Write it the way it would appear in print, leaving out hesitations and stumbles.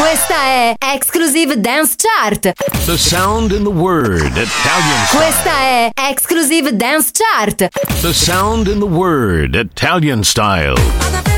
Questa è Exclusive Dance Chart. The sound in the word, Italian style. Questa è Exclusive Dance Chart. The sound in the word, Italian style.